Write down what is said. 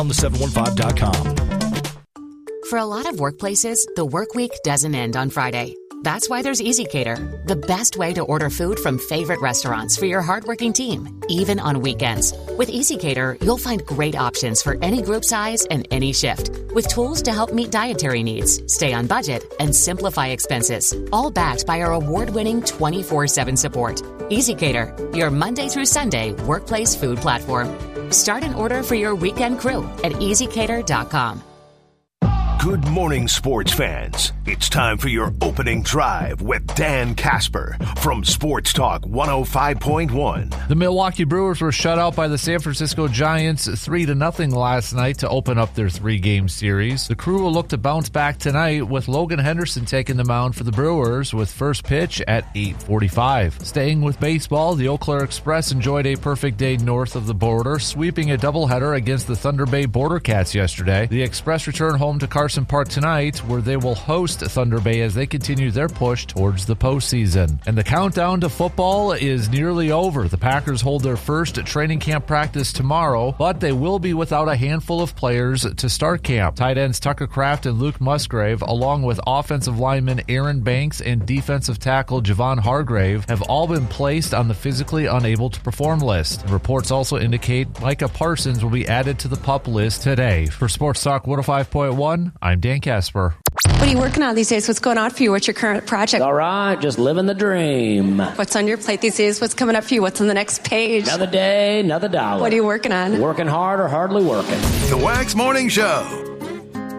on the 715.com. For a lot of workplaces, the work week doesn't end on Friday. That's why there's EasyCater, the best way to order food from favorite restaurants for your hardworking team, even on weekends. With EasyCater, you'll find great options for any group size and any shift, with tools to help meet dietary needs, stay on budget, and simplify expenses, all backed by our award-winning 24/7 support. EasyCater, your Monday through Sunday workplace food platform. Start an order for your weekend crew at easycater.com. Good morning, sports fans. It's time for your opening drive with Dan Casper from Sports Talk 105.1. The Milwaukee Brewers were shut out by the San Francisco Giants 3-0 last night to open up their 3-game series. The Crew will look to bounce back tonight with Logan Henderson taking the mound for the Brewers with first pitch at 8:45. Staying with baseball, the Eau Claire Express enjoyed a perfect day north of the border, sweeping a doubleheader against the Thunder Bay Border Cats yesterday. The Express return home to Carson Park tonight, where they will host Thunder Bay as they continue their push towards the postseason. And the countdown to football is nearly over. The Packers hold their first training camp practice tomorrow, but they will be without a handful of players to start camp. Tight ends Tucker Kraft and Luke Musgrave, along with offensive lineman Aaron Banks and defensive tackle Javon Hargrave, have all been placed on the physically unable to perform list. Reports also indicate Micah Parsons will be added to the PUP list today. For Sports Talk 105.1, I'm Dan Casper. What are you working on these days? What's going on for you? What's your current project? All right, just living the dream. What's on your plate these days? What's coming up for you? What's on the next page? Another day, another dollar. What are you working on? Working hard or hardly working. The Wags Morning Show